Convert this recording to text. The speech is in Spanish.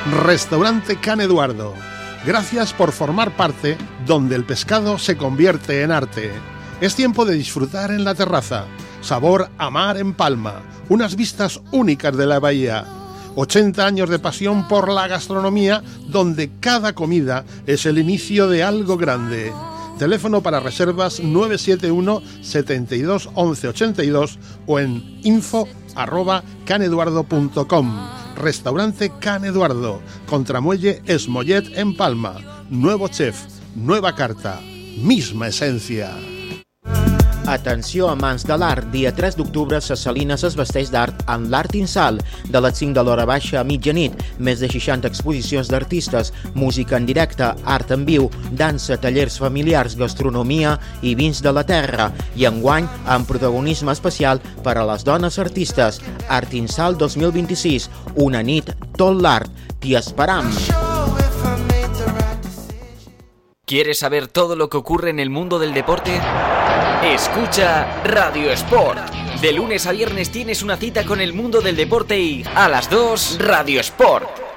Restaurante Can Eduardo. Gracias por formar parte donde el pescado se convierte en arte. Es tiempo de disfrutar en la terraza. Sabor a mar en Palma. Unas vistas únicas de la bahía. 80 años de pasión por la gastronomía, donde cada comida es el inicio de algo grande. Teléfono para reservas 971 72 11 82 o en info@caneduardo.com. Restaurante Can Eduardo, Contramuelle Esmollet en Palma. Nuevo chef, nueva carta, misma esencia. Atenció, amants de l'art. Dia 3 d'octubre, Ses Salines es vesteix d'art en l'Art Insal, de les 5 de l'hora baixa a mitjanit. Més de 60 exposicions d'artistes, música en directe, art en viu, dansa, tallers familiars, gastronomia i vins de la terra. I enguany, amb protagonisme especial per a les dones artistes. Art Insal 2026, una nit, tot l'art. T'hi esperam! ¿Quieres saber todo lo que ocurre en el mundo del deporte? Escucha Radio Sport. De lunes a viernes tienes una cita con el mundo del deporte y a las 2 Radio Sport.